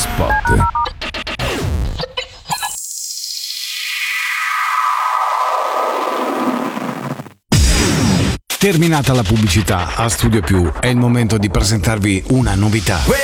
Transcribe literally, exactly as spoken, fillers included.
Spot. Terminata la pubblicità, a Studio Più è il momento di presentarvi una novità.